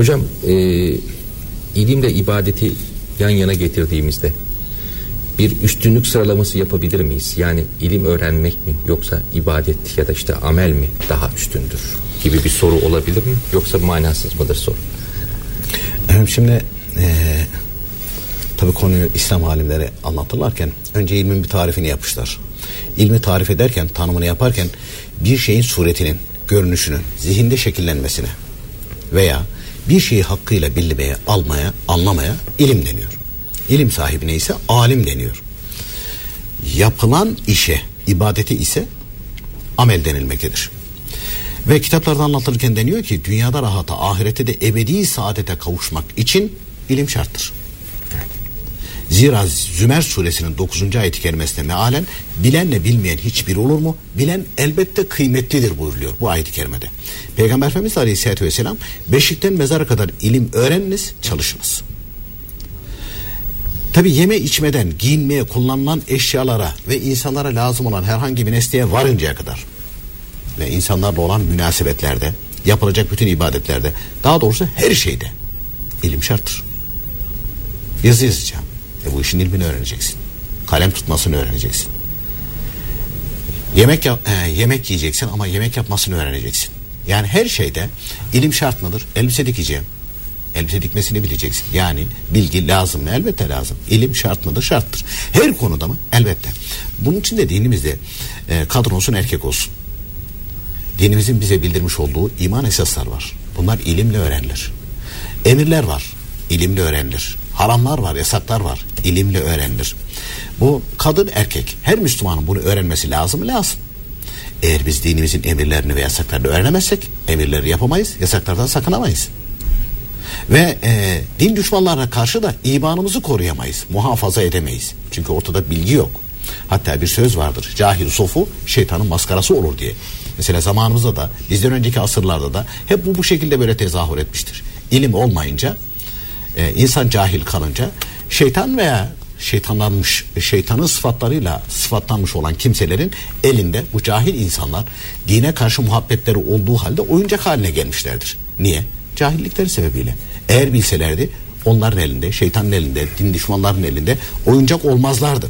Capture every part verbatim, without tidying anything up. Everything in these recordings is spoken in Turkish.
Hocam e, ilimle ibadeti yan yana getirdiğimizde bir üstünlük sıralaması yapabilir miyiz? Yani ilim öğrenmek mi yoksa ibadet ya da işte amel mi daha üstündür gibi bir soru olabilir mi? Yoksa manasız mıdır soru? Şimdi e, tabii konuyu İslam alimleri anlatırlarken önce ilmin bir tarifini yapmışlar. İlmi tarif ederken, tanımını yaparken bir şeyin suretinin, görünüşünün zihinde şekillenmesine veya bir şeyi hakkıyla bilmeye, almaya, anlamaya ilim deniyor. İlim sahibine ise alim deniyor. Yapılan işe, ibadeti ise amel denilmektedir. Ve kitaplarda anlatılırken deniyor ki dünyada rahata, ahirette de ebedi saadete kavuşmak için ilim şarttır. Zira Zümer suresinin dokuzuncu ayet-i kerimesine mealen bilenle bilmeyen hiçbir olur mu? Bilen elbette kıymetlidir buyuruluyor bu ayet-i kerimede. Peygamber Efendimiz Aleyhisselatü Vesselam beşikten mezara kadar ilim öğreniniz, çalışınız. Tabi yeme içmeden, giyinmeye, kullanılan eşyalara ve insanlara lazım olan herhangi bir nesneye varıncaya kadar ve insanlarla olan münasebetlerde, yapılacak bütün ibadetlerde, daha doğrusu her şeyde ilim şarttır. Yazı yazacağım. E bu işin ilmini öğreneceksin. Kalem tutmasını öğreneceksin. Yemek yap, e, yemek yiyeceksin ama yemek yapmasını öğreneceksin. Yani her şeyde ilim şart mıdır? Elbise dikeceğim. Elbise dikmesini bileceksin. Yani bilgi lazım mı? Elbette lazım. İlim şart mıdır? Şarttır. Her konuda mı? Elbette. Bunun için de dinimizde e, kadın olsun erkek olsun. Dinimizin bize bildirmiş olduğu iman esaslar var. Bunlar ilimle öğrenilir. Emirler var. İlimle öğrenilir. Haramlar var, yasaklar var. İlimle öğrenilir. Bu kadın erkek. Her Müslümanın bunu öğrenmesi lazım mı? Lazım. Eğer biz dinimizin emirlerini ve yasaklarını öğrenemezsek emirleri yapamayız, yasaklardan sakınamayız. Ve e, din düşmanlarına karşı da imanımızı koruyamayız, muhafaza edemeyiz. Çünkü ortada bilgi yok. Hatta bir söz vardır. Cahil sofu şeytanın maskarası olur diye. Mesela zamanımızda da, bizden önceki asırlarda da hep bu bu şekilde böyle tezahür etmiştir. İlim olmayınca, e, insan cahil kalınca şeytan veya şeytanlanmış, şeytanın sıfatlarıyla sıfatlanmış olan kimselerin elinde bu cahil insanlar dine karşı muhabbetleri olduğu halde oyuncak haline gelmişlerdir. Niye? Cahillikleri sebebiyle. Eğer bilselerdi onların elinde, şeytanın elinde, din düşmanlarının elinde oyuncak olmazlardı.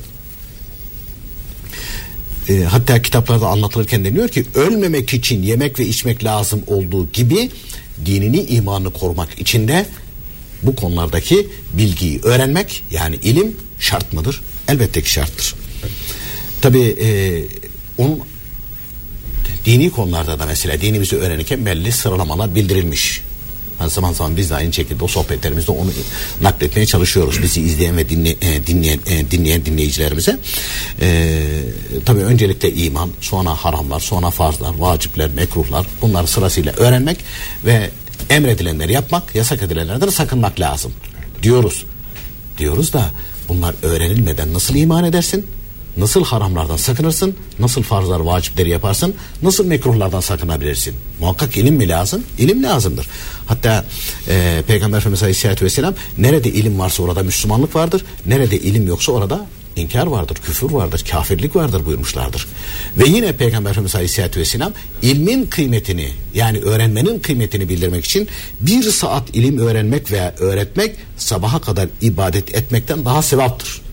E, hatta kitaplarda anlatılırken deniyor ki ölmemek için yemek ve içmek lazım olduğu gibi dinini, imanını korumak için de bu konulardaki bilgiyi öğrenmek, yani ilim şart mıdır? Elbette ki şarttır. Tabii e, onun dini konularda da mesela dinimizi öğrenirken belli sıralamalar bildirilmiş. Yani zaman zaman biz de aynı şekilde o sohbetlerimizde onu nakletmeye çalışıyoruz. Bizi izleyen ve dinle, e, dinleyen, e, dinleyen dinleyicilerimize. E, tabii öncelikle iman, sonra haramlar, sonra farzlar, vacipler, mekruhlar, bunları sırasıyla öğrenmek ve emredilenleri yapmak, yasak edilenlerden sakınmak lazım diyoruz. Diyoruz da bunlar öğrenilmeden nasıl iman edersin? Nasıl haramlardan sakınırsın? Nasıl farzlar, vacipleri yaparsın? Nasıl mekruhlardan sakınabilirsin? Muhakkak ilim mi lazım? İlim lazımdır. Hatta e, Peygamber Efendimiz Aleyhisselatü Vesselam nerede ilim varsa orada Müslümanlık vardır. Nerede ilim yoksa orada inkar vardır, küfür vardır, kafirlik vardır buyurmuşlardır. Ve yine Peygamber Efendimiz Aleyhisselatü Vesselam ilmin kıymetini, yani öğrenmenin kıymetini bildirmek için bir saat ilim öğrenmek veya öğretmek sabaha kadar ibadet etmekten daha sevaptır.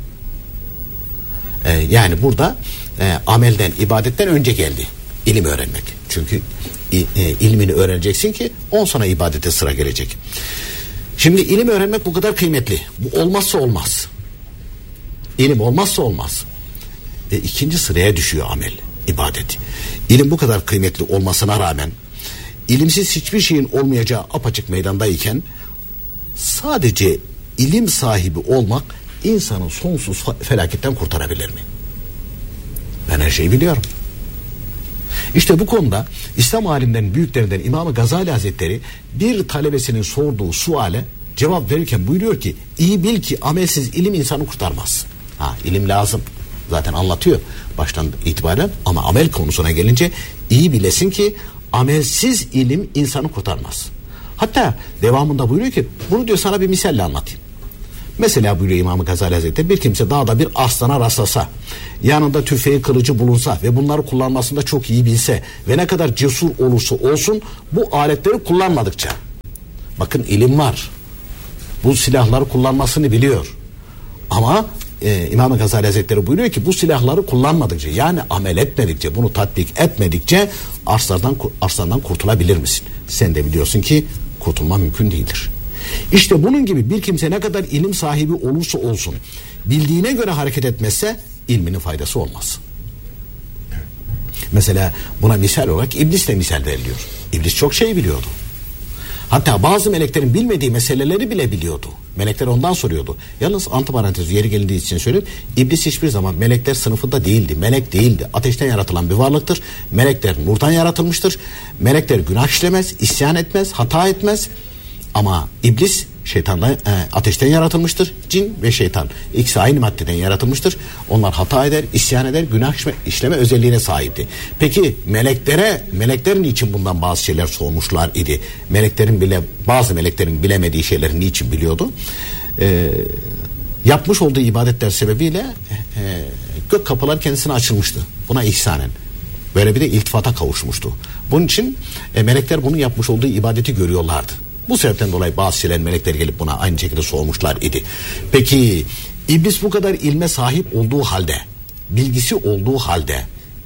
Ee, yani burada e, amelden, ibadetten önce geldi ilim öğrenmek. Çünkü e, e, ilmini öğreneceksin ki on sana ibadete sıra gelecek. Şimdi ilim öğrenmek bu kadar kıymetli. Bu olmazsa olmaz. İlim olmazsa olmaz. Ve ikinci sıraya düşüyor amel, ibadet. İlim bu kadar kıymetli olmasına rağmen ilimsiz hiçbir şeyin olmayacağı apaçık meydandayken sadece ilim sahibi olmak insanı sonsuz felaketten kurtarabilir mi? Ben her şeyi biliyorum. İşte bu konuda İslam alimlerinin büyüklerinden İmam-ı Gazali Hazretleri bir talebesinin sorduğu suale cevap verirken buyuruyor ki iyi bil ki amelsiz ilim insanı kurtarmaz. Ha, ilim lazım. Zaten anlatıyor baştan itibaren, ama amel konusuna gelince iyi bilesin ki amelsiz ilim insanı kurtarmaz. Hatta devamında buyuruyor ki bunu diyor sana bir misalle anlatayım. Mesela buyuruyor İmam-ı Gazali Hazretleri, bir kimse dağda bir aslana rastlasa, yanında tüfeği, kılıcı bulunsa ve bunları kullanmasında çok iyi bilse ve ne kadar cesur olursa olsun bu aletleri kullanmadıkça Bakın ilim var. Bu silahları kullanmasını biliyor. Ama e, İmam Gazali Hazretleri buyuruyor ki bu silahları kullanmadıkça, yani amel etmedikçe, bunu tatbik etmedikçe arslardan, arslandan kurtulabilir misin? Sen de biliyorsun ki kurtulma mümkün değildir. İşte bunun gibi bir kimse ne kadar ilim sahibi olursa olsun, bildiğine göre hareket etmezse ilminin faydası olmaz. Mesela buna misal olarak İblis de misal veriliyor. İblis çok şey biliyordu. Hatta bazı meleklerin bilmediği meseleleri bile biliyordu. Melekler ondan soruyordu. Yalnız antiparantez yeri gelindiği için söyleyeyim. İblis hiçbir zaman melekler sınıfında değildi. Melek değildi. Ateşten yaratılan bir varlıktır. Melekler nurdan yaratılmıştır. Melekler günah işlemez, isyan etmez, hata etmez. Ama iblis şeytandan, e, ateşten yaratılmıştır. Cin ve şeytan ikisi aynı maddeden yaratılmıştır. Onlar hata eder, isyan eder, günah işleme, işleme özelliğine sahipti. Peki meleklere, meleklerin için bundan bazı şeyler sormuşlar idi. Meleklerin bile, bazı meleklerin bilemediği şeyleri niçin biliyordu? E, yapmış olduğu ibadetler sebebiyle e, gök kapılar kendisine açılmıştı. Buna ihsanen. Böyle bir de iltifata kavuşmuştu. Bunun için e, melekler bunun yapmış olduğu ibadeti görüyorlardı. Bu sebepten dolayı bazı şeyler melekler gelip buna aynı şekilde sormuşlar idi. Peki iblis bu kadar ilme sahip olduğu halde, bilgisi olduğu halde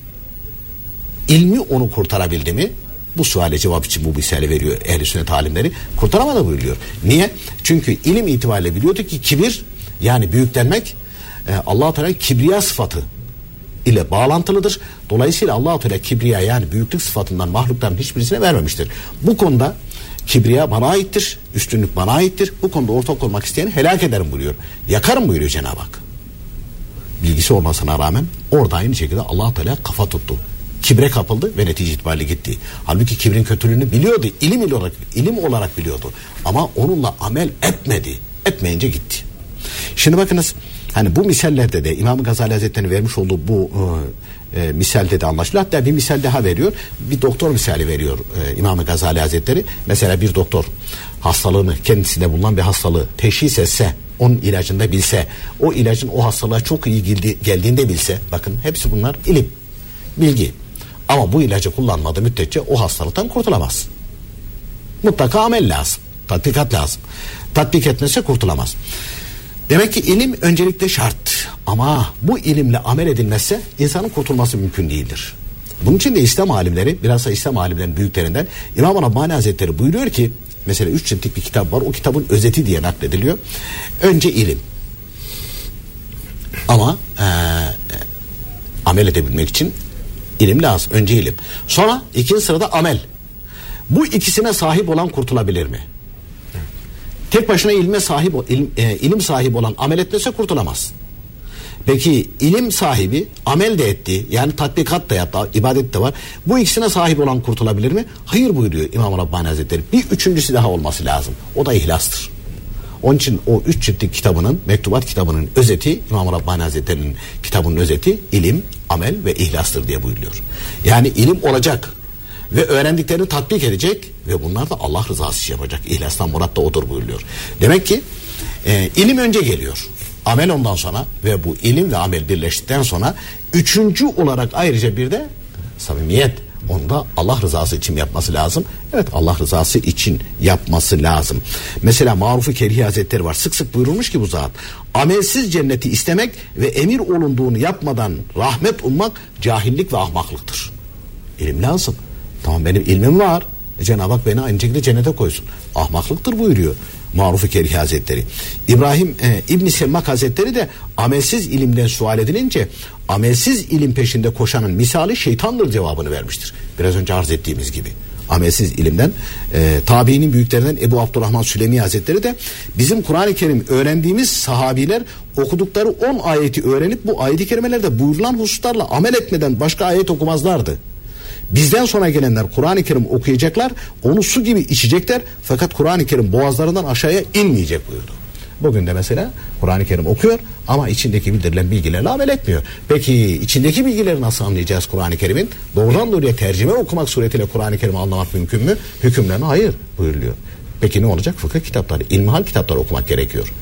ilmi onu kurtarabildi mi? Bu suale cevap için bu misali veriyor ehl-i sünnet alimleri. Kurtaramadı buyuruyor. Niye? Çünkü ilim itibariyle biliyordu ki kibir, yani büyüklenmek Allah-u Teala'nın kibriya sıfatı ile bağlantılıdır. Dolayısıyla Allah-u Teala kibriya, yani büyüklük sıfatından mahlukların hiçbirisine vermemiştir. Bu konuda kibriya bana aittir, üstünlük bana aittir. Bu konuda ortak olmak isteyeni helak ederim buyuruyor. Yakarım buyuruyor Cenab-ı Hak. Bilgisi olmasına rağmen orada aynı şekilde Allah Teala kafa tuttu. Kibre kapıldı ve netice itibariyle gitti. Halbuki kibrin kötülüğünü biliyordu. İlim olarak, ilim olarak biliyordu. Ama onunla amel etmedi. Etmeyince gitti. Şimdi bakınız, hani bu misallerde de İmam Gazali Hazretleri'nin vermiş olduğu bu e, e, misalde de anlaşılıyor. Hatta bir misal daha veriyor. Bir doktor misali veriyor e, İmam Gazali Hazretleri. Mesela bir doktor hastalığını, kendisinde bulunan bir hastalığı teşhis etse, onun ilacını da bilse, o ilacın o hastalığa çok iyi geldi, geldiğinde bilse, bakın hepsi bunlar ilim, bilgi. Ama bu ilacı kullanmadığı müddetçe o hastalıktan kurtulamaz. Mutlaka amel lazım, tatbikat lazım. Tatbik etmezse kurtulamaz. Demek ki ilim öncelikle şart. Ama bu ilimle amel edilmezse insanın kurtulması mümkün değildir. Bunun için de İslam alimleri, bilhassa İslam alimlerinin büyüklerinden İmam Rabbani Hazretleri buyuruyor ki, mesela üç ciltlik bir kitap var, o kitabın özeti diye naklediliyor. Önce ilim. Ama ee, amel edebilmek için ilim lazım. Önce ilim. Sonra ikinci sırada amel. Bu ikisine sahip olan kurtulabilir mi? Tek başına ilme sahip, ilim, e, ilim sahibi olan amel etmese kurtulamaz. Peki ilim sahibi amel de etti, yani tatbikat da yaptı, ibadet de var. Bu ikisine sahip olan kurtulabilir mi? Hayır buyuruyor İmam Rabbani Hazretleri. Bir üçüncüsü daha olması lazım. O da ihlastır. Onun için o üç ciltlik kitabının, mektubat kitabının özeti, İmam Rabbani Hazretleri'nin kitabının özeti ilim, amel ve ihlastır diye buyuruyor. Yani ilim olacak ve öğrendiklerini tatbik edecek ve bunlar da Allah rızası için yapacak. İhlastan murat da odur buyuruyor. Demek ki e, ilim önce geliyor. Amel ondan sonra ve bu ilim ve amel birleştikten sonra üçüncü olarak ayrıca bir de samimiyet. Onu da Allah rızası için yapması lazım. Evet, Allah rızası için yapması lazım. Mesela Maruf-u Kerhi Hazretleri var. Sık sık buyurulmuş ki bu zat, amelsiz cenneti istemek ve emir olunduğunu yapmadan rahmet ummak cahillik ve ahmaklıktır. İlim lazım. Tamam, benim ilmim var. E, Cenab-ı Hak beni aynı şekilde cennete koysun. Ahmaklıktır buyuruyor Maruf-u Kerhi Hazretleri. İbrahim e, İbn-i Semmak Hazretleri de amelsiz ilimden sual edilince amelsiz ilim peşinde koşanın misali şeytandır cevabını vermiştir. Biraz önce arz ettiğimiz gibi. Amelsiz ilimden e, tabiinin büyüklerinden Ebu Abdurrahman Süleymi Hazretleri de bizim Kur'an-ı Kerim öğrendiğimiz sahabiler okudukları on ayeti öğrenip bu ayet-i kerimelerde buyurulan hususlarla amel etmeden başka ayet okumazlardı. Bizden sonra gelenler Kur'an-ı Kerim okuyacaklar, onu su gibi içecekler, fakat Kur'an-ı Kerim boğazlarından aşağıya inmeyecek buyurdu. Bugün de mesela Kur'an-ı Kerim okuyor ama içindeki bildirilen bilgilerle amel etmiyor. Peki içindeki bilgileri nasıl anlayacağız Kur'an-ı Kerim'in? Doğrudan doğruya tercüme okumak suretiyle Kur'an-ı Kerim'i anlamak mümkün mü? Hükümlerine hayır buyuruluyor. Peki ne olacak? Fıkıh kitapları, ilmihal kitapları okumak gerekiyor.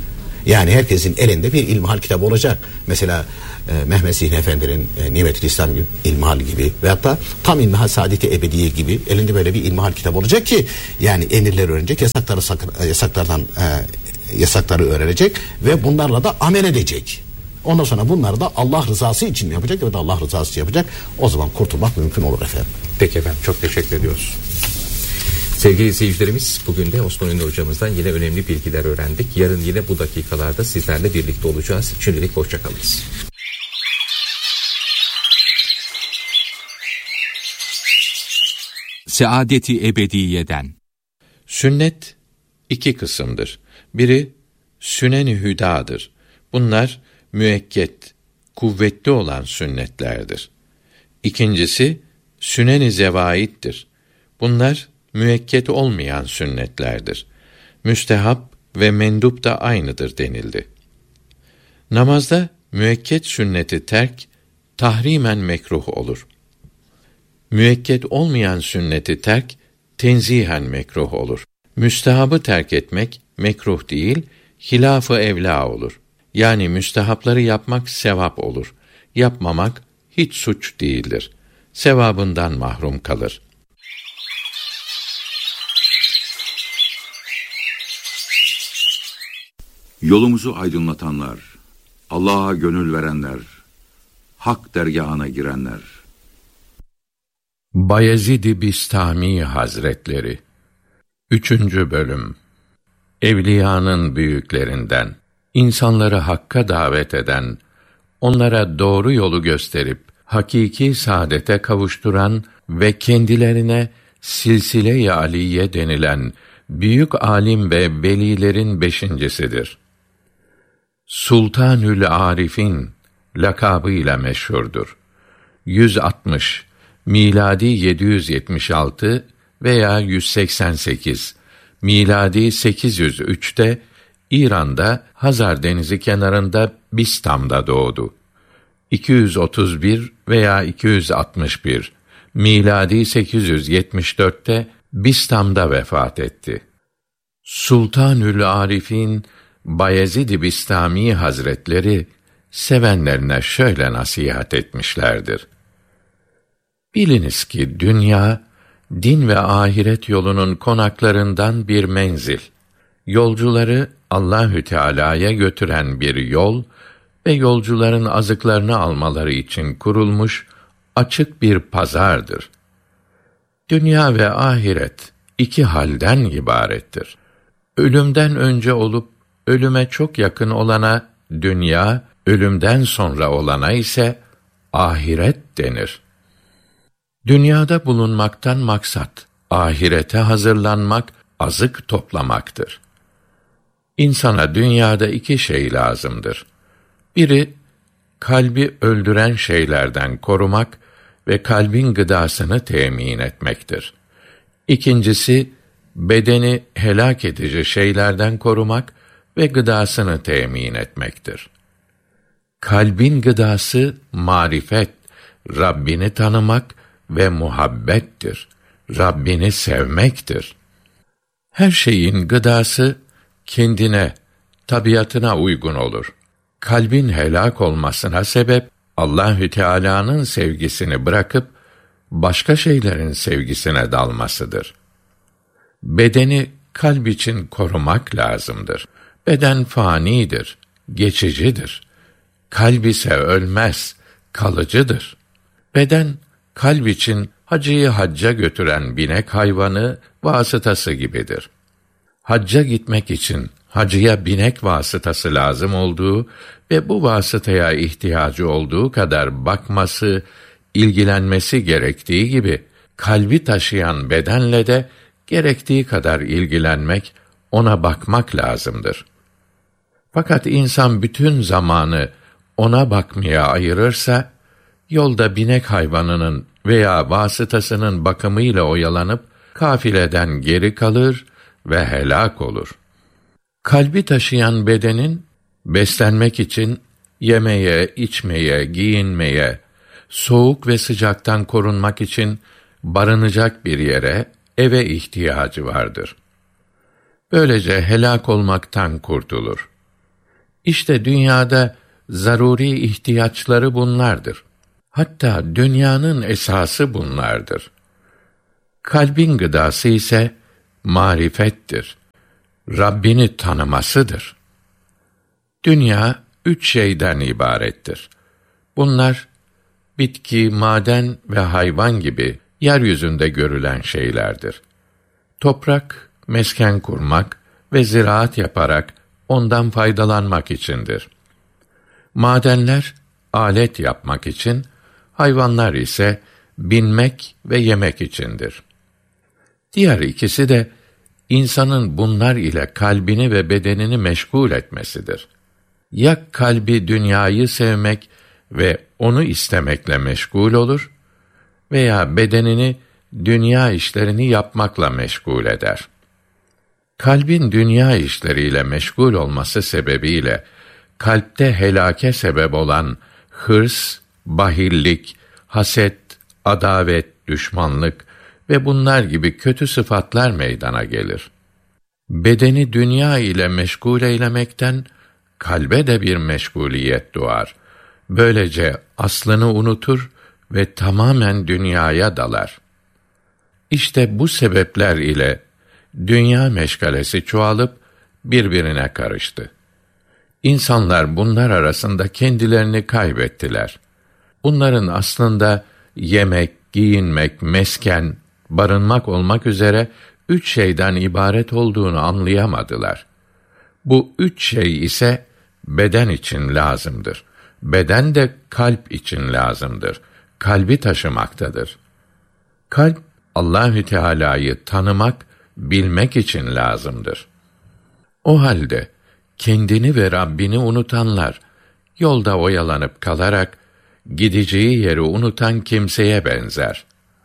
Yani herkesin elinde bir ilmihal kitabı olacak. Mesela e, Mehmet Zihni Efendi'nin e, Nimetül İslam ilmihal gibi veyahut da tam ilmihal Saadet-i Ebediye gibi elinde böyle bir ilmihal kitabı olacak ki yani emirleri öğrenecek, yasakları sakın, yasaklardan e, yasakları öğrenecek ve bunlarla da amel edecek. Ondan sonra bunları da Allah rızası için yapacak ya da Allah rızası için yapacak. O zaman kurtulmak mümkün olur efendim. Peki efendim, çok teşekkür ediyoruz. Sevgili izleyicilerimiz, bugün de Osman Ünlü hocamızdan yine önemli bilgiler öğrendik. Yarın yine bu dakikalarda sizlerle birlikte olacağız. Şimdilik hoşçakalınız. Saadeti Ebediye'den. Sünnet iki kısımdır. Biri Sünen-i Hüda'dır. Bunlar müekket, kuvvetli olan sünnetlerdir. İkincisi Sünen-i Zevaid'dir. Bunlar müekket olmayan sünnetlerdir. Müstehap ve mendup da aynıdır denildi. Namazda müekket sünneti terk, tahrimen mekruh olur. Müekket olmayan sünneti terk, tenzihen mekruh olur. Müstehabı terk etmek mekruh değil, hilaf-ı evlâ olur. Yani müstehapları yapmak sevap olur. Yapmamak hiç suç değildir. Sevabından mahrum kalır. Yolumuzu aydınlatanlar, Allah'a gönül verenler, hak dergâhına girenler. Bayezid-i Bistami Hazretleri Üçüncü Bölüm Evliyanın büyüklerinden, insanları hakka davet eden, onlara doğru yolu gösterip, hakiki saadete kavuşturan ve kendilerine silsile-i aliye denilen büyük alim ve velilerin beşincisidir. Sultanül Arifin lakabıyla meşhurdur. yüz altmış miladi yedi yüz yetmiş altı veya yüz seksen sekiz miladi sekiz yüz üçte İran'da Hazar Denizi kenarında Bistam'da doğdu. iki yüz otuz bir veya iki yüz altmış bir miladi sekiz yüz yetmiş dörtte Bistam'da vefat etti. Sultanül Arifin Bayezid-i Bistami Hazretleri sevenlerine şöyle nasihat etmişlerdir. Biliniz ki dünya, din ve ahiret yolunun konaklarından bir menzil, yolcuları Allahü Teala'ya götüren bir yol ve yolcuların azıklarını almaları için kurulmuş açık bir pazardır. Dünya ve ahiret iki halden ibarettir. Ölümden önce olup ölüme çok yakın olana dünya, ölümden sonra olana ise ahiret denir. Dünyada bulunmaktan maksat, ahirete hazırlanmak, azık toplamaktır. İnsana dünyada iki şey lazımdır. Biri, kalbi öldüren şeylerden korumak ve kalbin gıdasını temin etmektir. İkincisi, bedeni helak edici şeylerden korumak ve gıdasını temin etmektir. Kalbin gıdası marifet, Rabbini tanımak ve muhabbettir. Rabbini sevmektir. Her şeyin gıdası kendine, tabiatına uygun olur. Kalbin helak olmasına sebep Allahü Teala'nın sevgisini bırakıp başka şeylerin sevgisine dalmasıdır. Bedeni kalp için korumak lazımdır. Beden fanidir, geçicidir. Kalp ise ölmez, kalıcıdır. Beden kalp için hacıyı hacca götüren binek hayvanı vasıtası gibidir. Hacca gitmek için hacıya binek vasıtası lazım olduğu ve bu vasıtaya ihtiyacı olduğu kadar bakması, ilgilenmesi gerektiği gibi, kalbi taşıyan bedenle de gerektiği kadar ilgilenmek, ona bakmak lazımdır. Fakat insan bütün zamanı ona bakmaya ayırırsa, yolda binek hayvanının veya vasıtasının bakımıyla oyalanıp, kafileden geri kalır ve helak olur. Kalbi taşıyan bedenin, beslenmek için yemeye, içmeye, giyinmeye, soğuk ve sıcaktan korunmak için barınacak bir yere, eve ihtiyacı vardır. Böylece helak olmaktan kurtulur. İşte dünyada zaruri ihtiyaçları bunlardır. Hatta dünyanın esası bunlardır. Kalbin gıdası ise marifettir. Rabbini tanımasıdır. Dünya üç şeyden ibarettir. Bunlar bitki, maden ve hayvan gibi yeryüzünde görülen şeylerdir. Toprak, mesken kurmak ve ziraat yaparak ondan faydalanmak içindir. Madenler, alet yapmak için, hayvanlar ise binmek ve yemek içindir. Diğer ikisi de insanın bunlar ile kalbini ve bedenini meşgul etmesidir. Ya kalbi dünyayı sevmek ve onu istemekle meşgul olur veya bedenini dünya işlerini yapmakla meşgul eder. Kalbin dünya işleriyle meşgul olması sebebiyle kalpte helake sebep olan hırs, bahillik, haset, adavet, düşmanlık ve bunlar gibi kötü sıfatlar meydana gelir. Bedeni dünya ile meşgul eylemekten kalbe de bir meşguliyet doğar. Böylece aslını unutur ve tamamen dünyaya dalar. İşte bu sebepler ile dünya meşgalesi çoğalıp birbirine karıştı. İnsanlar bunlar arasında kendilerini kaybettiler. Bunların aslında yemek, giyinmek, mesken, barınmak olmak üzere üç şeyden ibaret olduğunu anlayamadılar. Bu üç şey ise beden için lazımdır. Beden de kalp için lazımdır. Kalbi taşımaktadır. Kalp, Allahü Teala'yı tanımak, bilmek için lazımdır. O halde kendini ve Rabbini unutanlar, yolda oyalanıp kalarak gideceği yeri unutan kimseye benzer.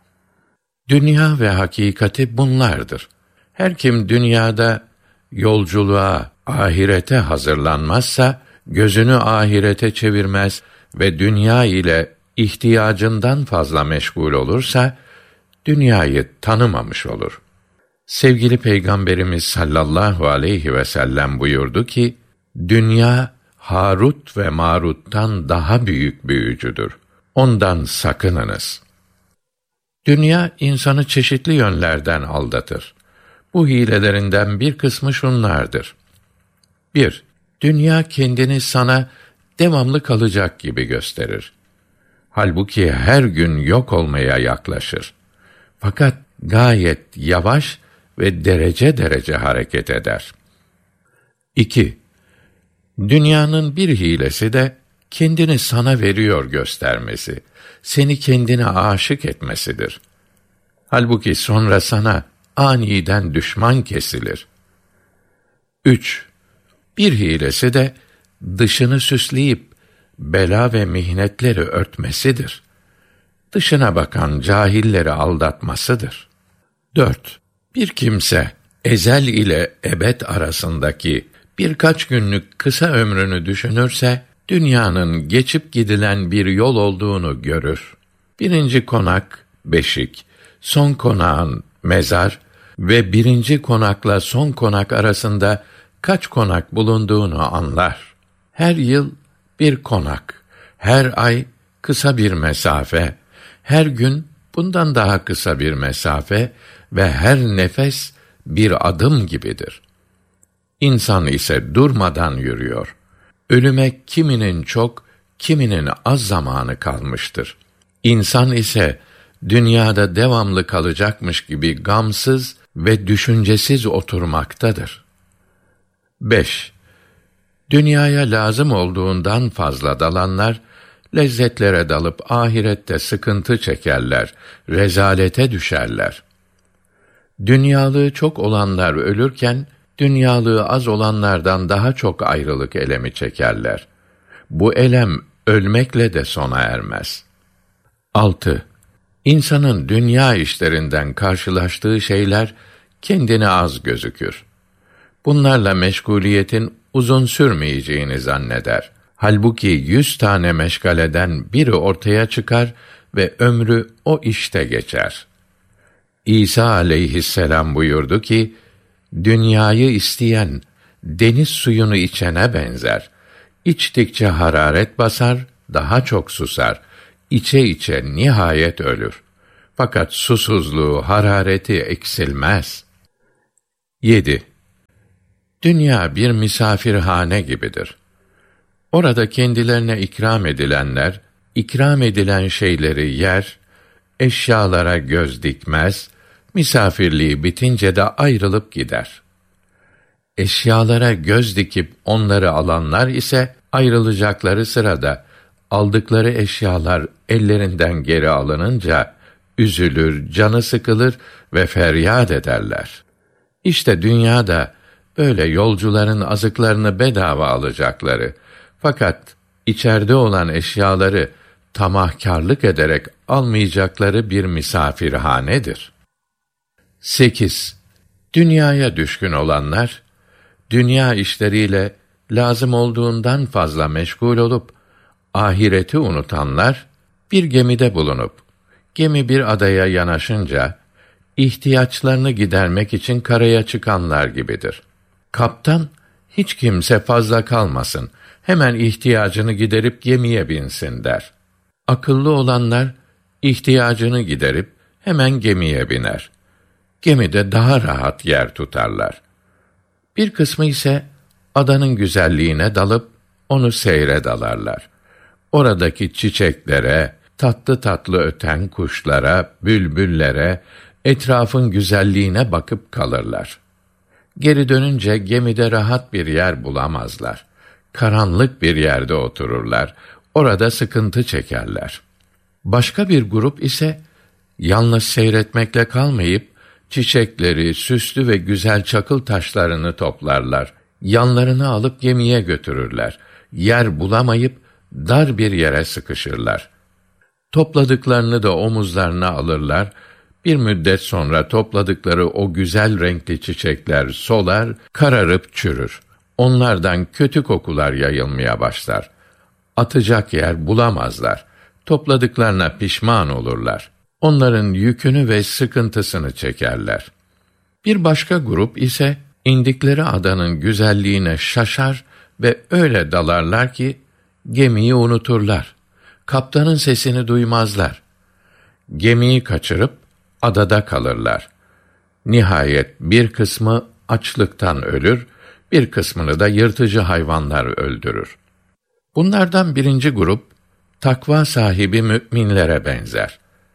Dünya ve hakikati bunlardır. Her kim dünyada yolculuğa, ahirete hazırlanmazsa, gözünü ahirete çevirmez ve dünya ile ihtiyacından fazla meşgul olursa, dünyayı tanımamış olur. Sevgili Peygamberimiz sallallahu aleyhi ve sellem buyurdu ki, dünya, Harut ve Marut'tan daha büyük büyücüdür. Ondan sakınınız. Dünya, insanı çeşitli yönlerden aldatır. Bu hilelerinden bir kısmı şunlardır. bir. Dünya kendini sana devamlı kalacak gibi gösterir. Halbuki her gün yok olmaya yaklaşır. Fakat gayet yavaş ve derece derece hareket eder. iki. Dünyanın bir hilesi de kendini sana veriyor göstermesi, seni kendine aşık etmesidir. Halbuki sonra sana aniden düşman kesilir. üç. Bir hilesi de dışını süsleyip bela ve mihnetleri örtmesidir. Dışına bakan cahilleri aldatmasıdır. dört. Bir kimse ezel ile ebed arasındaki birkaç günlük kısa ömrünü düşünürse, dünyanın geçip gidilen bir yol olduğunu görür. Birinci konak, beşik, son konağın mezar ve birinci konakla son konak arasında kaç konak bulunduğunu anlar. Her yıl bir konak, her ay kısa bir mesafe, her gün bundan daha kısa bir mesafe ve her nefes bir adım gibidir. İnsan ise durmadan yürüyor. Ölüme kiminin çok, kiminin az zamanı kalmıştır. İnsan ise dünyada devamlı kalacakmış gibi gamsız ve düşüncesiz oturmaktadır. beş. Dünyaya lazım olduğundan fazla dalanlar, lezzetlere dalıp ahirette sıkıntı çekerler, rezalete düşerler. Dünyalığı çok olanlar ölürken, dünyalığı az olanlardan daha çok ayrılık elemi çekerler. Bu elem ölmekle de sona ermez. altı. İnsanın dünya işlerinden karşılaştığı şeyler kendine az gözükür. Bunlarla meşguliyetin uzun sürmeyeceğini zanneder. Halbuki yüz tane meşgaleden biri ortaya çıkar ve ömrü o işte geçer. İsa aleyhisselam buyurdu ki, dünyayı isteyen deniz suyunu içene benzer. İçtikçe hararet basar, daha çok susar. İçe içe nihayet ölür. Fakat susuzluğu, harareti eksilmez. yedi. Dünya bir misafirhane gibidir. Orada kendilerine ikram edilenler, ikram edilen şeyleri yer, eşyalara göz dikmez, misafirliği bitince de ayrılıp gider. Eşyalara göz dikip onları alanlar ise ayrılacakları sırada aldıkları eşyalar ellerinden geri alınınca üzülür, canı sıkılır ve feryat ederler. İşte dünyada böyle yolcuların azıklarını bedava alacakları, fakat içeride olan eşyaları tamahkârlık ederek almayacakları bir misafirhanedir. sekiz. Dünyaya düşkün olanlar, dünya işleriyle lazım olduğundan fazla meşgul olup, ahireti unutanlar, bir gemide bulunup, gemi bir adaya yanaşınca, ihtiyaçlarını gidermek için karaya çıkanlar gibidir. Kaptan, hiç kimse fazla kalmasın, hemen ihtiyacını giderip gemiye binsin der. Akıllı olanlar, ihtiyacını giderip hemen gemiye biner. Gemide daha rahat yer tutarlar. Bir kısmı ise adanın güzelliğine dalıp onu seyre dalarlar. Oradaki çiçeklere, tatlı tatlı öten kuşlara, bülbüllere, etrafın güzelliğine bakıp kalırlar. Geri dönünce gemide rahat bir yer bulamazlar. Karanlık bir yerde otururlar. Orada sıkıntı çekerler. Başka bir grup ise yalnız seyretmekle kalmayıp çiçekleri, süslü ve güzel çakıl taşlarını toplarlar. Yanlarına alıp gemiye götürürler. Yer bulamayıp dar bir yere sıkışırlar. Topladıklarını da omuzlarına alırlar. Bir müddet sonra topladıkları o güzel renkli çiçekler solar, kararıp çürür. Onlardan kötü kokular yayılmaya başlar. Atacak yer bulamazlar. Topladıklarına pişman olurlar. Onların yükünü ve sıkıntısını çekerler. Bir başka grup ise indikleri adanın güzelliğine şaşar ve öyle dalarlar ki gemiyi unuturlar. Kaptanın sesini duymazlar. Gemiyi kaçırıp adada kalırlar. Nihayet bir kısmı açlıktan ölür, bir kısmını da yırtıcı hayvanlar öldürür. Bunlardan birinci grup, takva sahibi mü'minlere benzer.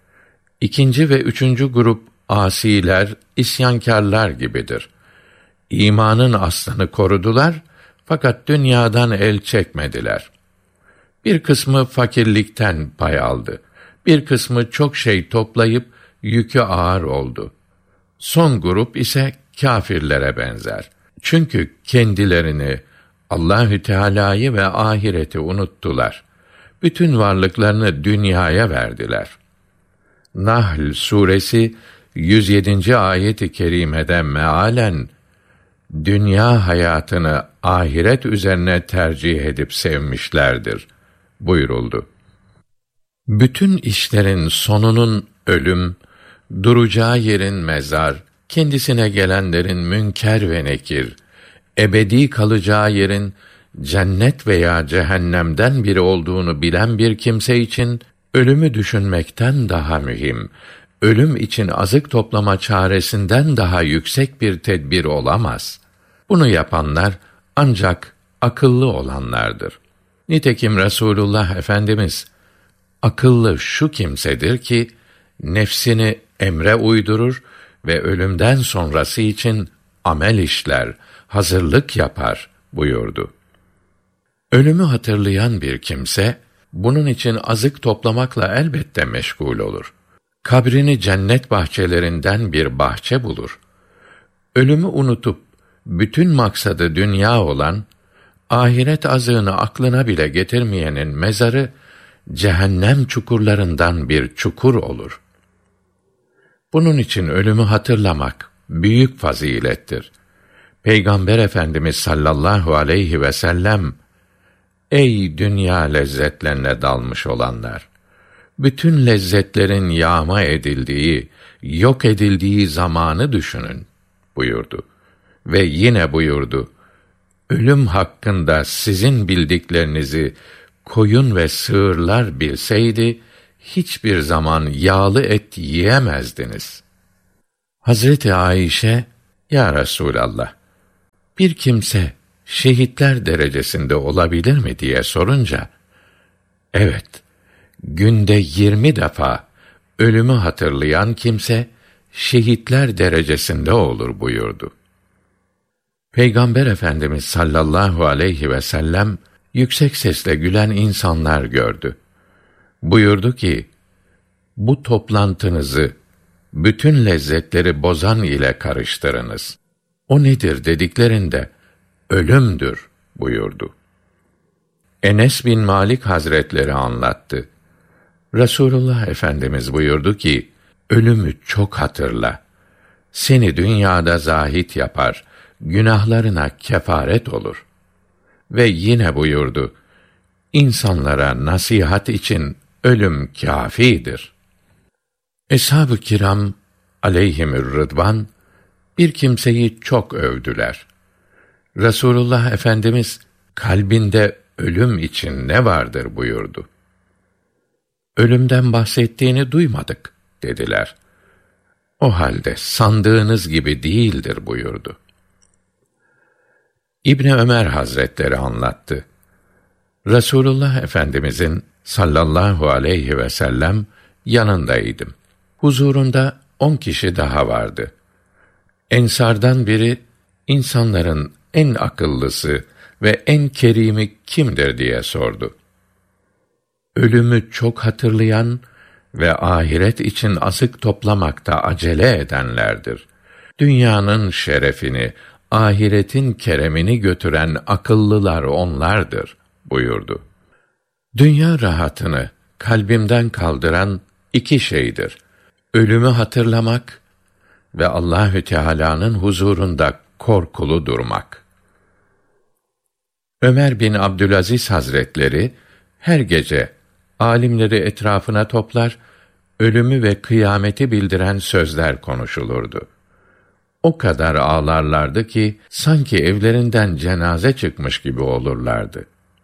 İkinci ve üçüncü grup, asiler, isyankârlar gibidir. İmanın aslını korudular, fakat dünyadan el çekmediler. Bir kısmı fakirlikten pay aldı. Bir kısmı çok şey toplayıp yükü ağır oldu. Son grup ise kâfirlere benzer. Çünkü kendilerini, Allahü Teala'yı ve ahireti unuttular. Bütün varlıklarını dünyaya verdiler. Nahl suresi yüz yedinci ayet-i kerimede mealen dünya hayatını ahiret üzerine tercih edip sevmişlerdir buyuruldu. Bütün işlerin sonunun ölüm, duracağı yerin mezar, kendisine gelenlerin münker ve nekir, ebedi kalacağı yerin cennet veya cehennemden biri olduğunu bilen bir kimse için ölümü düşünmekten daha mühim, ölüm için azık toplama çaresinden daha yüksek bir tedbir olamaz. Bunu yapanlar ancak akıllı olanlardır. Nitekim Resulullah Efendimiz, akıllı şu kimsedir ki, nefsini emre uydurur ve ölümden sonrası için amel işler, hazırlık yapar buyurdu. Ölümü hatırlayan bir kimse, bunun için azık toplamakla elbette meşgul olur. Kabrini cennet bahçelerinden bir bahçe bulur. Ölümü unutup, bütün maksadı dünya olan, ahiret azığını aklına bile getirmeyenin mezarı, cehennem çukurlarından bir çukur olur. Bunun için ölümü hatırlamak büyük fazilettir. Peygamber Efendimiz sallallahu aleyhi ve sellem, ey dünya lezzetlerine dalmış olanlar! Bütün lezzetlerin yağma edildiği, yok edildiği zamanı düşünün buyurdu. Ve yine buyurdu, ölüm hakkında sizin bildiklerinizi koyun ve sığırlar bilseydi, hiçbir zaman yağlı et yiyemezdiniz. Hazreti Ayşe, ya Resulallah, bir kimse şehitler derecesinde olabilir mi diye sorunca, evet, günde yirmi defa ölümü hatırlayan kimse şehitler derecesinde olur buyurdu. Peygamber Efendimiz sallallahu aleyhi ve sellem yüksek sesle gülen insanlar gördü. Buyurdu ki, bu toplantınızı bütün lezzetleri bozan ile karıştırınız. O nedir dediklerinde, ölümdür buyurdu. Enes bin Malik Hazretleri anlattı. Resulullah Efendimiz buyurdu ki, ölümü çok hatırla. Seni dünyada zahit yapar, günahlarına kefaret olur. Ve yine buyurdu, İnsanlara nasihat için ölüm kâfidir. Eshab-ı kiram aleyhimür rıdvan bir kimseyi çok övdüler. Resulullah Efendimiz kalbinde ölüm için ne vardır buyurdu. Ölümden bahsettiğini duymadık dediler. O halde sandığınız gibi değildir buyurdu. İbni Ömer Hazretleri anlattı. Resulullah Efendimizin sallallahu aleyhi ve sellem yanındaydım. Huzurunda on kişi daha vardı. Ensardan biri, insanların en akıllısı ve en kerimi kimdir diye sordu. Ölümü çok hatırlayan ve ahiret için azık toplamakta acele edenlerdir. Dünyanın şerefini, ahiretin keremini götüren akıllılar onlardır buyurdu. Dünya rahatını kalbimden kaldıran iki şeydir. Ölümü hatırlamak ve Allahü Teala'nın huzurunda korkulu durmak. Ömer bin Abdülaziz Hazretleri her gece alimleri etrafına toplar, ölümü ve kıyameti bildiren sözler konuşulurdu. O kadar ağlarlardı ki sanki evlerinden cenaze çıkmış gibi olurlardı.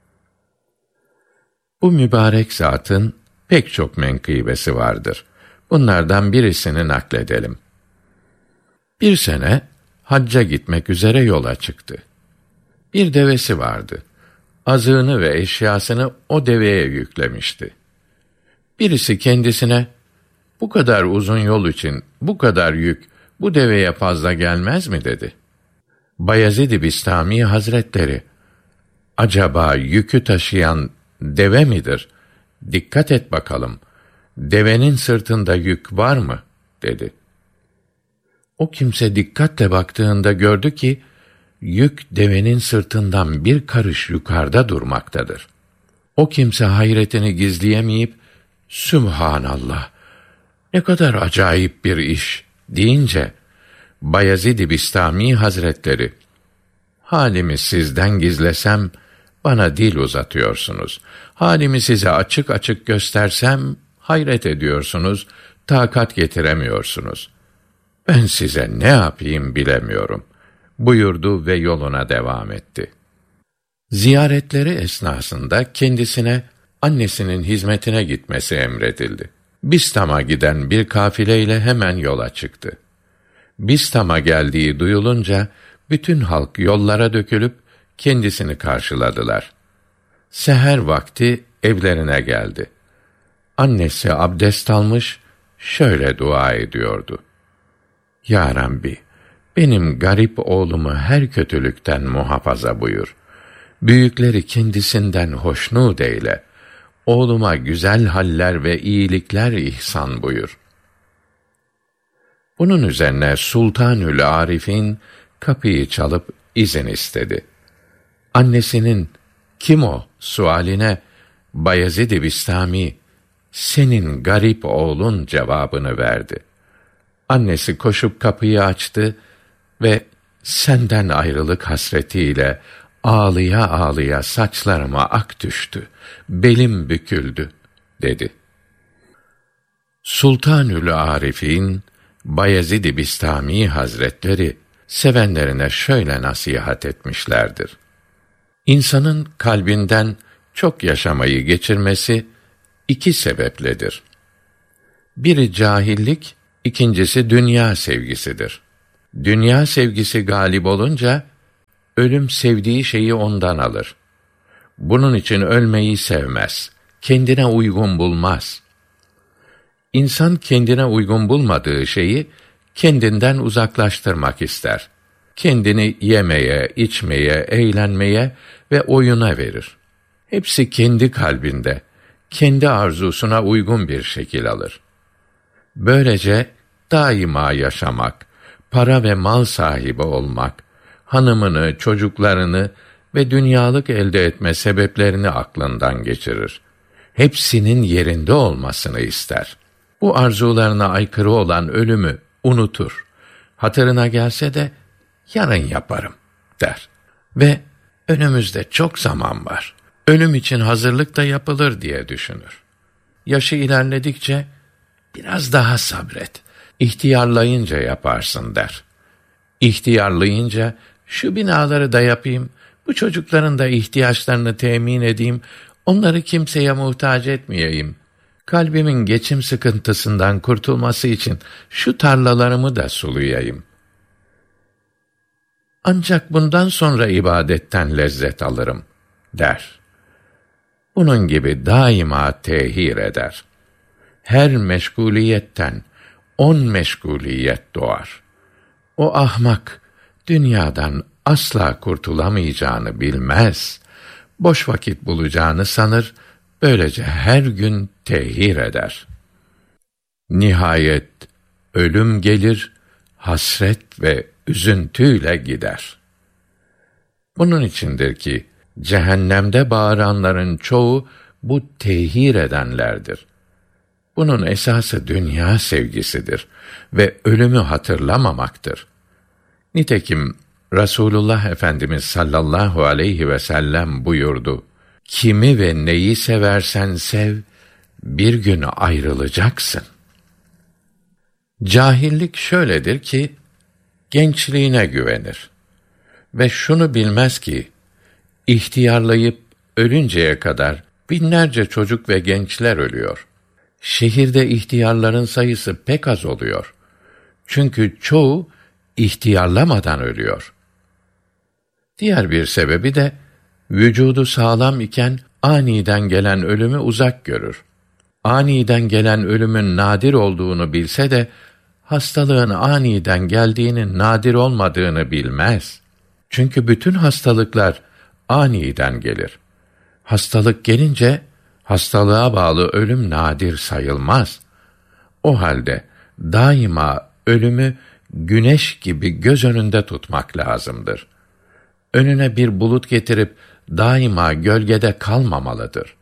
Bu mübarek zatın pek çok menkıbesi vardır. Bunlardan birisini nakledelim. Bir sene hacca gitmek üzere yola çıktı. Bir devesi vardı. Azığını ve eşyasını o deveye yüklemişti. Birisi kendisine, bu kadar uzun yol için bu kadar yük bu deveye fazla gelmez mi dedi. Bayezid-i Bistami Hazretleri, acaba yükü taşıyan deve midir? Dikkat et bakalım, devenin sırtında yük var mı? dedi. O kimse dikkatle baktığında gördü ki, yük devenin sırtından bir karış yukarıda durmaktadır. O kimse hayretini gizleyemeyip, Sübhanallah, ne kadar acayip bir iş deyince, Bayezid-i Bistami Hazretleri, halimi sizden gizlesem, bana dil uzatıyorsunuz. Halimi size açık açık göstersem, hayret ediyorsunuz, takat getiremiyorsunuz. Ben size ne yapayım bilemiyorum, buyurdu ve yoluna devam etti. Ziyaretleri esnasında kendisine annesinin hizmetine gitmesi emredildi. Bistam'a giden bir kafileyle hemen yola çıktı. Bistam'a geldiği duyulunca bütün halk yollara dökülüp kendisini karşıladılar. Seher vakti evlerine geldi. Annesi abdest almış, şöyle dua ediyordu. Ya Rabbi, benim garip oğlumu her kötülükten muhafaza buyur. Büyükleri kendisinden hoşnut eyle. Oğluma güzel haller ve iyilikler ihsan buyur. Bunun üzerine Sultanül Arif'in kapıyı çalıp izin istedi. Annesinin kim o sualine Bayezid-i Bistami, senin garip oğlun cevabını verdi. Annesi koşup kapıyı açtı ve senden ayrılık hasretiyle ağlıya ağlıya saçlarıma ak düştü, belim büküldü dedi. Sultanül Arif'in Bayezid-i Bistami Hazretleri sevenlerine şöyle nasihat etmişlerdir. İnsanın kalbinden çok yaşamayı geçirmesi iki sebepledir. Biri cahillik, ikincisi dünya sevgisidir. Dünya sevgisi galip olunca, ölüm sevdiği şeyi ondan alır. Bunun için ölmeyi sevmez, kendine uygun bulmaz. İnsan kendine uygun bulmadığı şeyi kendinden uzaklaştırmak ister. Kendini yemeye, içmeye, eğlenmeye ve oyuna verir. Hepsi kendi kalbinde, kendi arzusuna uygun bir şekil alır. Böylece daima yaşamak, para ve mal sahibi olmak, hanımını, çocuklarını ve dünyalık elde etme sebeplerini aklından geçirir. Hepsinin yerinde olmasını ister. Bu arzularına aykırı olan ölümü unutur. Hatırına gelse de yarın yaparım der. Ve önümüzde çok zaman var. Ölüm için hazırlık da yapılır diye düşünür. Yaşı ilerledikçe biraz daha sabret. İhtiyarlayınca yaparsın der. İhtiyarlayınca şu binaları da yapayım, bu çocukların da ihtiyaçlarını temin edeyim, onları kimseye muhtaç etmeyeyim. Kalbimin geçim sıkıntısından kurtulması için şu tarlalarımı da sulayayım. Ancak bundan sonra ibadetten lezzet alırım der. Bunun gibi daima tehir eder. Her meşguliyetten on meşguliyet doğar. O ahmak dünyadan asla kurtulamayacağını bilmez. Boş vakit bulacağını sanır, böylece her gün tehir eder. Nihayet ölüm gelir, hasret ve üzüntüyle gider. Bunun içindir ki cehennemde bağıranların çoğu bu tehir edenlerdir. Bunun esası dünya sevgisidir ve ölümü hatırlamamaktır. Nitekim Resulullah Efendimiz sallallahu aleyhi ve sellem buyurdu: kimi ve neyi seversen sev, bir gün ayrılacaksın. Cahillik şöyledir ki, gençliğine güvenir ve şunu bilmez ki, ihtiyarlayıp ölünceye kadar binlerce çocuk ve gençler ölüyor. Şehirde ihtiyarların sayısı pek az oluyor. Çünkü çoğu ihtiyarlamadan ölüyor. Diğer bir sebebi de, vücudu sağlam iken aniden gelen ölümü uzak görür. Aniden gelen ölümün nadir olduğunu bilse de, hastalığın aniden geldiğinin nadir olmadığını bilmez. Çünkü bütün hastalıklar aniden gelir. Hastalık gelince, hastalığa bağlı ölüm nadir sayılmaz. O halde daima ölümü güneş gibi göz önünde tutmak lazımdır. Önüne bir bulut getirip daima gölgede kalmamalıdır.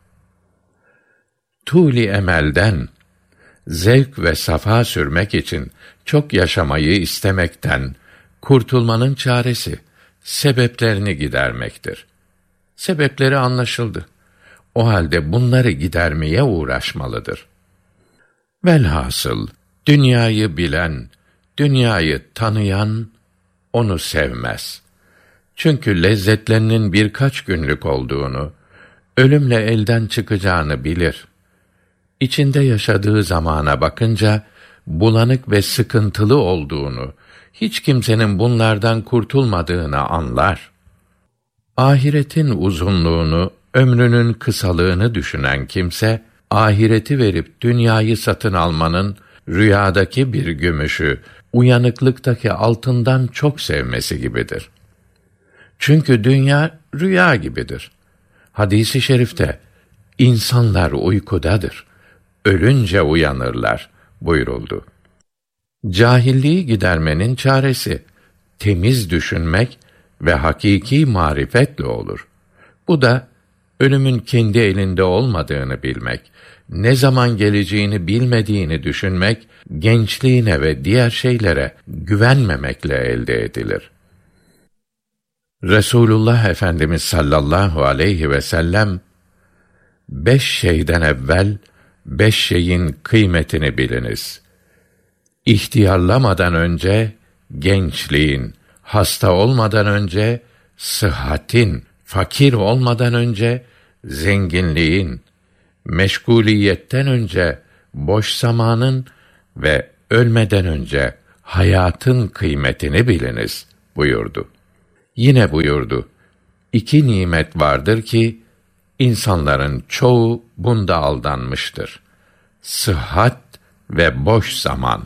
Tûl-i emelden, zevk ve safa sürmek için çok yaşamayı istemekten kurtulmanın çaresi, sebeplerini gidermektir. Sebepleri anlaşıldı. O halde bunları gidermeye uğraşmalıdır. Velhasıl, dünyayı bilen, dünyayı tanıyan, onu sevmez. Çünkü lezzetlerinin birkaç günlük olduğunu, ölümle elden çıkacağını bilir. İçinde yaşadığı zamana bakınca, bulanık ve sıkıntılı olduğunu, hiç kimsenin bunlardan kurtulmadığını anlar. Ahiretin uzunluğunu, ömrünün kısalığını düşünen kimse, ahireti verip dünyayı satın almanın, rüyadaki bir gümüşü, uyanıklıktaki altından çok sevmesi gibidir. Çünkü dünya rüya gibidir. Hadis-i şerifte, insanlar uykudadır, ölünce uyanırlar buyuruldu. Cahilliği gidermenin çaresi, temiz düşünmek ve hakiki marifetle olur. Bu da, ölümün kendi elinde olmadığını bilmek, ne zaman geleceğini bilmediğini düşünmek, gençliğine ve diğer şeylere güvenmemekle elde edilir. Resulullah Efendimiz sallallahu aleyhi ve sellem, beş şeyden evvel, beş şeyin kıymetini biliniz. İhtiyarlamadan önce, gençliğin, hasta olmadan önce, sıhhatin, fakir olmadan önce zenginliğin, meşguliyetten önce boş zamanın ve ölmeden önce hayatın kıymetini biliniz buyurdu. Yine buyurdu, İki nimet vardır ki insanların çoğu bunda aldanmıştır. Sıhhat ve boş zaman.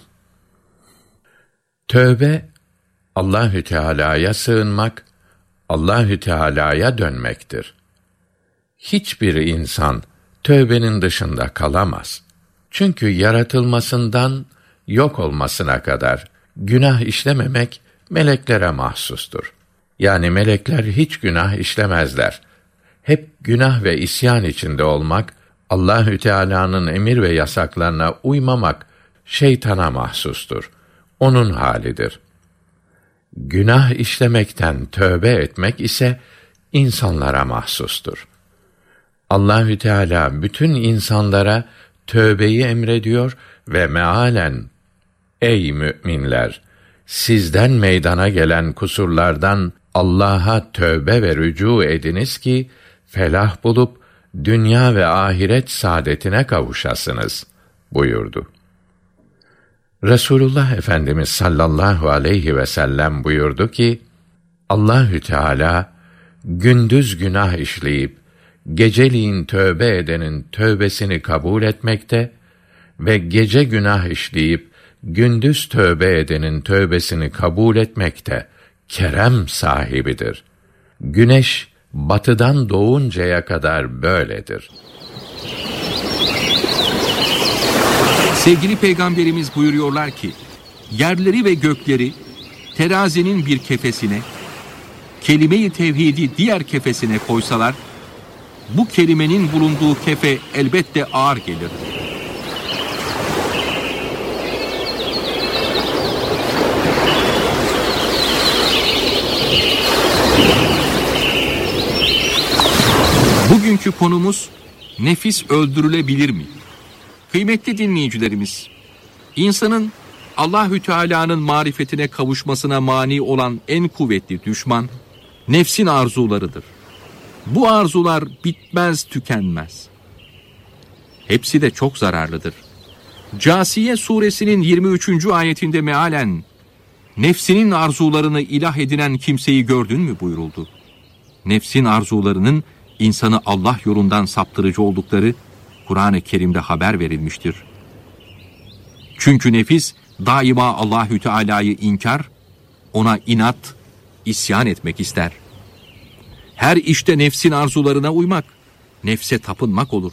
Tövbe, Allahü Teala'ya sığınmak, Allahü Teala'ya dönmektir. Hiçbir insan tövbenin dışında kalamaz. Çünkü yaratılmasından yok olmasına kadar günah işlememek meleklere mahsustur. Yani melekler hiç günah işlemezler. Hep günah ve isyan içinde olmak, Allahü Teala'nın emir ve yasaklarına uymamak şeytana mahsustur. Onun halidir. Günah işlemekten tövbe etmek ise insanlara mahsustur. Allahü Teala bütün insanlara tövbeyi emrediyor ve mealen ey müminler, sizden meydana gelen kusurlardan Allah'a tövbe ve rücu ediniz ki felah bulup dünya ve ahiret saadetine kavuşasınız buyurdu. Resulullah Efendimiz sallallahu aleyhi ve sellem buyurdu ki, Allahü Teala gündüz günah işleyip geceliğin tövbe edenin tövbesini kabul etmekte ve gece günah işleyip gündüz tövbe edenin tövbesini kabul etmekte kerem sahibidir. Güneş batıdan doğuncaya kadar böyledir. Sevgili Peygamberimiz buyuruyorlar ki, yerleri ve gökleri terazinin bir kefesine, kelime-i tevhidi diğer kefesine koysalar, bu kelimenin bulunduğu kefe elbette ağır gelir. Bugünkü konumuz, nefis öldürülebilir mi? Kıymetli dinleyicilerimiz, insanın Allahü Teala'nın marifetine kavuşmasına mani olan en kuvvetli düşman, nefsin arzularıdır. Bu arzular bitmez tükenmez. Hepsi de çok zararlıdır. Câsiye suresinin yirmi üçüncü ayetinde mealen, nefsinin arzularını ilah edinen kimseyi gördün mü buyuruldu. Nefsin arzularının insanı Allah yolundan saptırıcı oldukları Kur'an-ı Kerim'de haber verilmiştir. Çünkü nefis daima Allahü Teala'yı inkar, ona inat, isyan etmek ister. Her işte nefsin arzularına uymak, nefse tapınmak olur.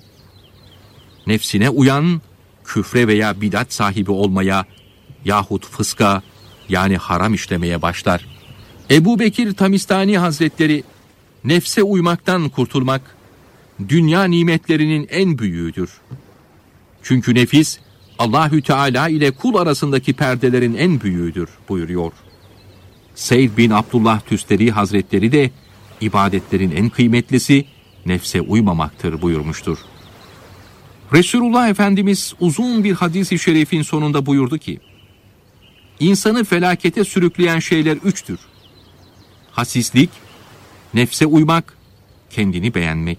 Nefsine uyan, küfre veya bidat sahibi olmaya yahut fıska yani haram işlemeye başlar. Ebu Bekir Tamistani Hazretleri, nefse uymaktan kurtulmak, dünya nimetlerinin en büyüğüdür. Çünkü nefis, Allahü Teala ile kul arasındaki perdelerin en büyüğüdür buyuruyor. Seyd bin Abdullah Tüsteri Hazretleri de, ibadetlerin en kıymetlisi, nefse uymamaktır buyurmuştur. Resulullah Efendimiz uzun bir hadis-i şerifin sonunda buyurdu ki, insanı felakete sürükleyen şeyler üçtür. Hasislik, nefse uymak, kendini beğenmek.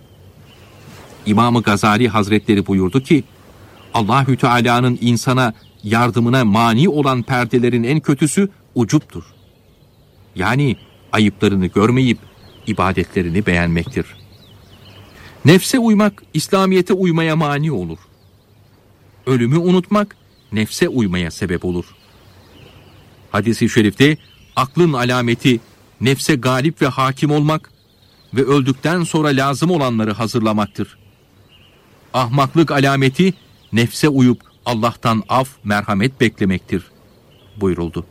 İmam-ı Gazali Hazretleri buyurdu ki, Allahü Teala'nın insana yardımına mani olan perdelerin en kötüsü ucuptur. Yani ayıplarını görmeyip ibadetlerini beğenmektir. Nefse uymak, İslamiyete uymaya mani olur. Ölümü unutmak, nefse uymaya sebep olur. Hadis-i şerifte, aklın alameti, nefse galip ve hakim olmak ve öldükten sonra lazım olanları hazırlamaktır. Ahmaklık alameti, nefse uyup Allah'tan af, merhamet beklemektir buyuruldu.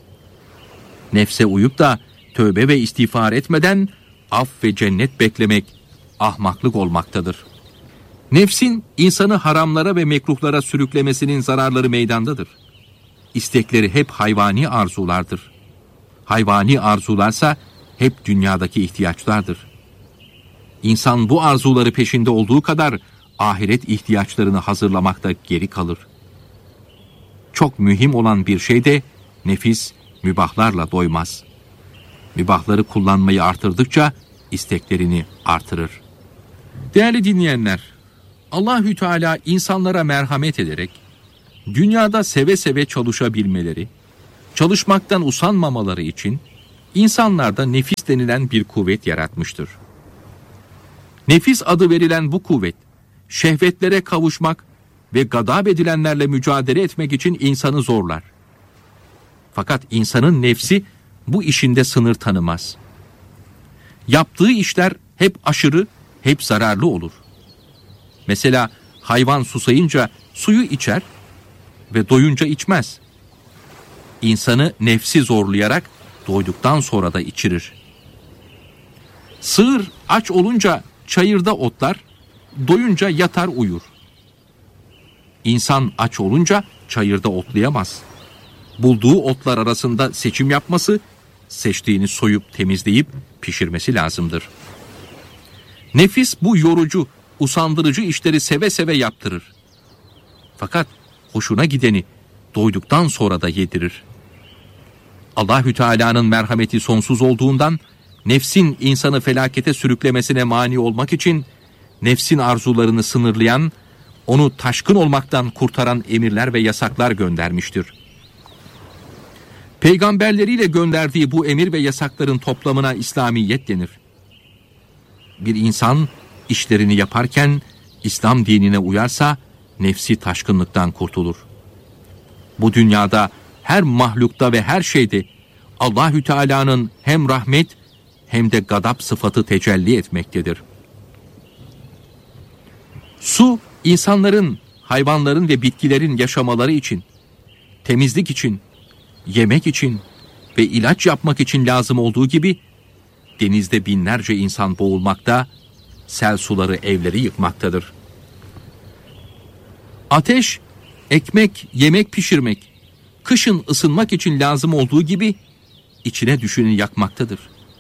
Nefse uyup da tövbe ve istiğfar etmeden af ve cennet beklemek ahmaklık olmaktadır. Nefsin insanı haramlara ve mekruhlara sürüklemesinin zararları meydandadır. İstekleri hep hayvani arzulardır. Hayvani arzularsa hep dünyadaki ihtiyaçlardır. İnsan bu arzuları peşinde olduğu kadar ahiret ihtiyaçlarını hazırlamakta geri kalır. Çok mühim olan bir şey de nefis mübahlarla doymaz. Mübahları kullanmayı artırdıkça isteklerini artırır. Değerli dinleyenler, Allahü Teala insanlara merhamet ederek dünyada seve seve çalışabilmeleri, çalışmaktan usanmamaları için insanlarda nefis denilen bir kuvvet yaratmıştır. Nefis adı verilen bu kuvvet, şehvetlere kavuşmak ve gadab edilenlerle mücadele etmek için insanı zorlar. Fakat insanın nefsi bu işinde sınır tanımaz. Yaptığı işler hep aşırı, hep zararlı olur. Mesela hayvan susayınca suyu içer ve doyunca içmez. İnsanı nefsi zorlayarak doyduktan sonra da içirir. Sığır aç olunca çayırda otlar, doyunca yatar uyur. İnsan aç olunca çayırda otlayamaz. Bulduğu otlar arasında seçim yapması, seçtiğini soyup temizleyip pişirmesi lazımdır. Nefis bu yorucu, usandırıcı işleri seve seve yaptırır. Fakat hoşuna gideni doyduktan sonra da yedirir. Allahü Teala'nın merhameti sonsuz olduğundan nefsin insanı felakete sürüklemesine mani olmak için nefsin arzularını sınırlayan, onu taşkın olmaktan kurtaran emirler ve yasaklar göndermiştir. Peygamberleriyle gönderdiği bu emir ve yasakların toplamına İslamiyet denir. Bir insan işlerini yaparken İslam dinine uyarsa nefsi taşkınlıktan kurtulur. Bu dünyada her mahlukta ve her şeyde Allahü Teala'nın hem rahmet hem de gadap sıfatı tecelli etmektedir. Su, insanların, hayvanların ve bitkilerin yaşamaları için, temizlik için, yemek için ve ilaç yapmak için lazım olduğu gibi, denizde binlerce insan boğulmakta, sel suları evleri yıkmaktadır. Ateş, ekmek, yemek pişirmek, kışın ısınmak için lazım olduğu gibi, içine düşeni yakmaktadır.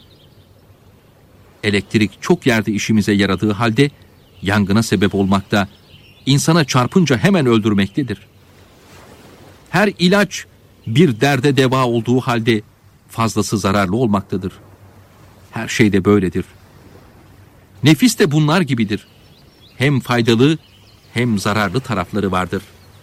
Elektrik çok yerde işimize yaradığı halde, yangına sebep olmakta, insana çarpınca hemen öldürmektedir. Her ilaç bir derde deva olduğu halde fazlası zararlı olmaktadır. Her şey de böyledir. Nefis de bunlar gibidir. Hem faydalı hem zararlı tarafları vardır.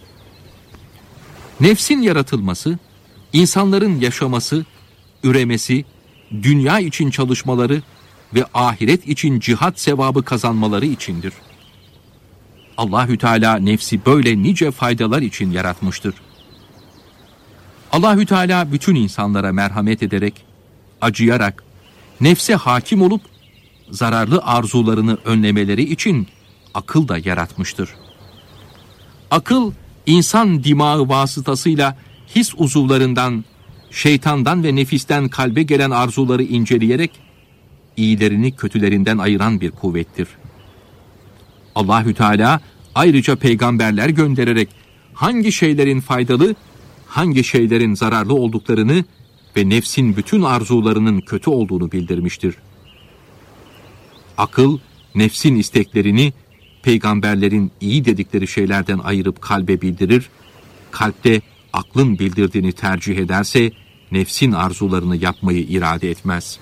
Nefsin yaratılması, insanların yaşaması, üremesi, dünya için çalışmaları ve ahiret için cihat sevabı kazanmaları içindir. Allahü Teala nefsi böyle nice faydalar için yaratmıştır. Allahü Teala bütün insanlara merhamet ederek, acıyarak, nefse hakim olup zararlı arzularını önlemeleri için akıl da yaratmıştır. Akıl, insan dimağı vasıtasıyla his uzuvlarından, şeytandan ve nefisten kalbe gelen arzuları inceleyerek iyilerini kötülerinden ayıran bir kuvvettir. Allahü Teala ayrıca peygamberler göndererek hangi şeylerin faydalı, hangi şeylerin zararlı olduklarını ve nefsin bütün arzularının kötü olduğunu bildirmiştir. Akıl, nefsin isteklerini peygamberlerin iyi dedikleri şeylerden ayırıp kalbe bildirir, kalpte aklın bildirdiğini tercih ederse nefsin arzularını yapmayı irade etmez.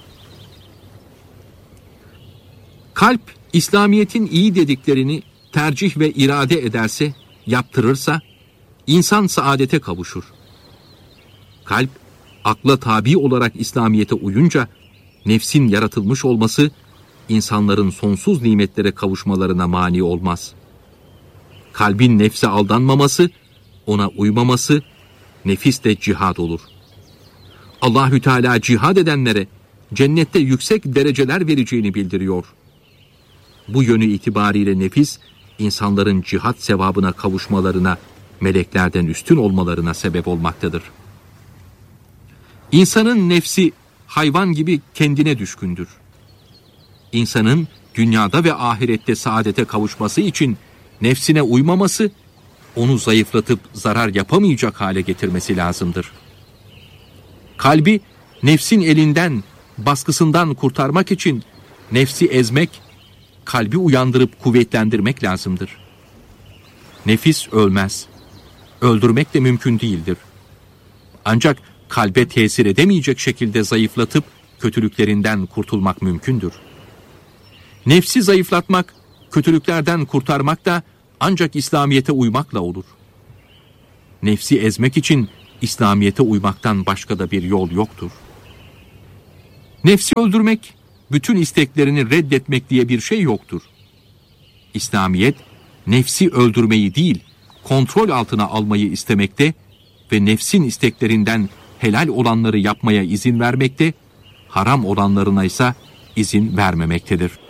Kalp, İslamiyet'in iyi dediklerini tercih ve irade ederse, yaptırırsa, insan saadete kavuşur. Kalp, akla tabi olarak İslamiyet'e uyunca, nefsin yaratılmış olması, insanların sonsuz nimetlere kavuşmalarına mani olmaz. Kalbin nefse aldanmaması, ona uymaması, nefis de cihad olur. Allahü Teala cihad edenlere cennette yüksek dereceler vereceğini bildiriyor. Bu yönü itibariyle nefis, insanların cihat sevabına kavuşmalarına, meleklerden üstün olmalarına sebep olmaktadır. İnsanın nefsi hayvan gibi kendine düşkündür. İnsanın dünyada ve ahirette saadete kavuşması için nefsine uymaması, onu zayıflatıp zarar yapamayacak hale getirmesi lazımdır. Kalbi nefsin elinden, baskısından kurtarmak için nefsi ezmek, kalbi uyandırıp kuvvetlendirmek lazımdır. Nefis ölmez. Öldürmek de mümkün değildir. Ancak kalbe tesir edemeyecek şekilde zayıflatıp kötülüklerinden kurtulmak mümkündür. Nefsi zayıflatmak, kötülüklerden kurtarmak da ancak İslamiyet'e uymakla olur. Nefsi ezmek için İslamiyet'e uymaktan başka da bir yol yoktur. Nefsi öldürmek, bütün isteklerini reddetmek diye bir şey yoktur. İslamiyet, nefsi öldürmeyi değil, kontrol altına almayı istemekte ve nefsin isteklerinden helal olanları yapmaya izin vermekte, haram olanlarına ise izin vermemektedir.